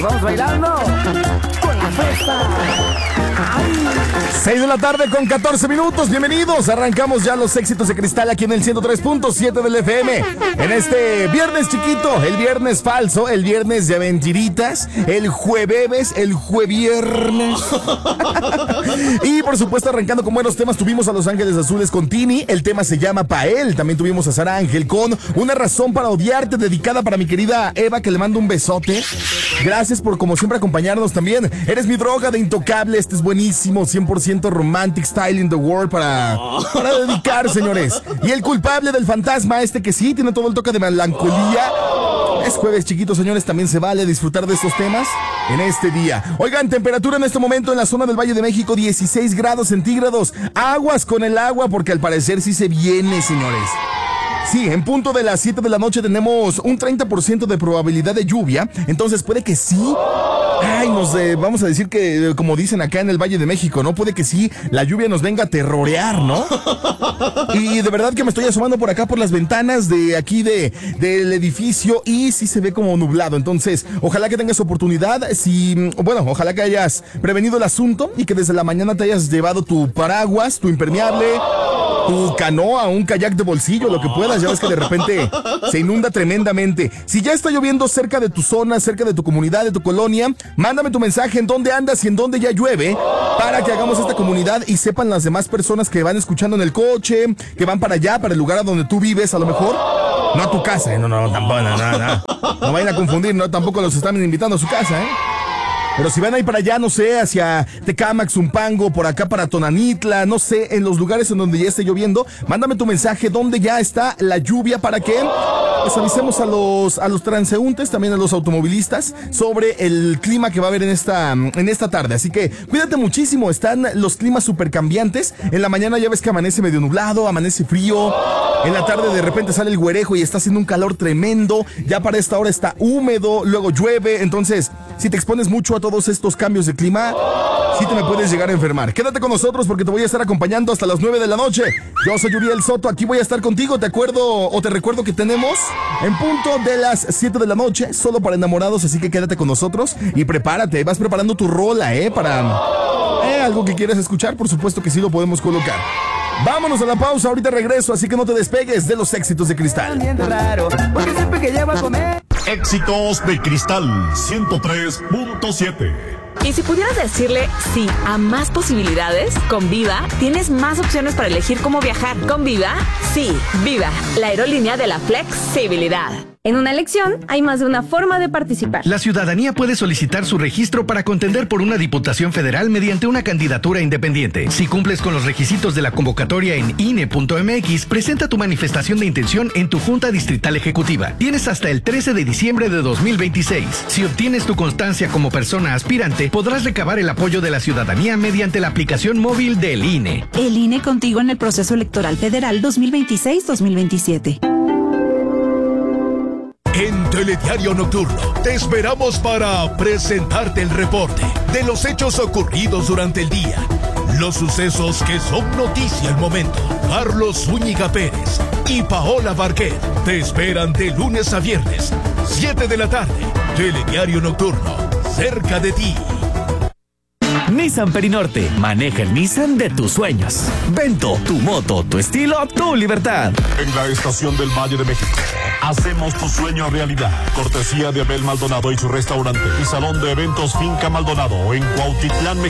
Vamos bailando con la fiesta. 6 de la tarde con 14 minutos. Bienvenidos. Arrancamos ya los éxitos de Cristal aquí en el 103.7 del FM. En este viernes chiquito, el viernes falso, el viernes de aventuritas, el jueves, el jueviernes. Y por supuesto, arrancando con buenos temas, tuvimos a Los Ángeles Azules con Tini. El tema se llama Pael. También tuvimos a Sara Ángel con Una razón para odiarte, dedicada para mi querida Eva, que le mando un besote. Gracias por, como siempre, acompañarnos también. Eres mi droga de Intocable. Este es buenísimo, 100% romantic style in the world para dedicar, señores. Y el culpable del fantasma, este que sí tiene todo el toque de melancolía. Es jueves chiquito, señores, también se vale disfrutar de estos temas en este día. Oigan, temperatura en este momento en la zona del Valle de México, 16 grados centígrados. Aguas con el agua, porque al parecer sí se viene, señores. Sí, en punto de las 7 de la noche tenemos un 30% de probabilidad de lluvia. Entonces puede que sí. Vamos a decir que, como dicen acá en el Valle de México, ¿no? Puede que sí, la lluvia nos venga a terrorear, ¿no? Y de verdad que me estoy asomando por acá por las ventanas de aquí del edificio y sí se ve como nublado. Entonces, ojalá que tengas oportunidad, ojalá que hayas prevenido el asunto y que desde la mañana te hayas llevado tu paraguas, tu impermeable, tu canoa, un kayak de bolsillo, lo que puedas. Ya ves que de repente se inunda tremendamente. Si ya está lloviendo cerca de tu zona, cerca de tu comunidad, de tu colonia, mándame tu mensaje en dónde andas y en dónde ya llueve, para que hagamos esta comunidad y sepan las demás personas que van escuchando en el coche, que van para allá, para el lugar a donde tú vives, a lo mejor. No a tu casa, no, tampoco, no vayan a confundir, no, tampoco los están invitando a su casa, Pero si van a ir para allá, no sé, hacia Tecámac, Zumpango, por acá para Tonanitla, no sé, en los lugares en donde ya esté lloviendo, mándame tu mensaje donde ya está la lluvia para que pues avisemos a los transeúntes, también a los automovilistas, sobre el clima que va a haber en esta tarde. Así que cuídate muchísimo, están los climas súper cambiantes. En la mañana ya ves que amanece medio nublado, amanece frío. En la tarde de repente sale el güerejo y está haciendo un calor tremendo. Ya para esta hora está húmedo, luego llueve. Entonces, si te expones mucho a todos estos cambios de clima, sí te me puedes llegar a enfermar. Quédate con nosotros porque te voy a estar acompañando hasta las 9 de la noche. Yo soy Uriel Soto, aquí voy a estar contigo. Te recuerdo que tenemos en punto de las 7 de la noche, solo para enamorados, así que quédate con nosotros y prepárate. Vas preparando tu rola, para algo que quieras escuchar, por supuesto que sí lo podemos colocar. Vámonos a la pausa, ahorita regreso, así que no te despegues de los éxitos de Cristal. Raro, porque siempre que llevo a comer. Éxitos de Cristal 103.7. Y si pudieras decirle sí a más posibilidades, con Viva tienes más opciones para elegir cómo viajar. Con Viva, sí, Viva, la aerolínea de la flexibilidad. En una elección hay más de una forma de participar. La ciudadanía puede solicitar su registro para contender por una diputación federal mediante una candidatura independiente. Si cumples con los requisitos de la convocatoria en INE.mx, presenta tu manifestación de intención en tu Junta Distrital Ejecutiva. Tienes hasta el 13 de diciembre de 2026. Si obtienes tu constancia como persona aspirante, podrás recabar el apoyo de la ciudadanía mediante la aplicación móvil del INE. El INE contigo en el proceso electoral federal 2026-2027. En Telediario Nocturno te esperamos para presentarte el reporte de los hechos ocurridos durante el día, los sucesos que son noticia al momento. Carlos Zúñiga Pérez y Paola Barquet te esperan de lunes a viernes, 7 de la tarde. Telediario Nocturno, cerca de ti. Nissan Perinorte, maneja el Nissan de tus sueños. Vento, tu moto, tu estilo, tu libertad. En la estación del Valle de México, hacemos tu sueño realidad. Cortesía de Abel Maldonado y su restaurante y salón de eventos Finca Maldonado en Cuautitlán, México.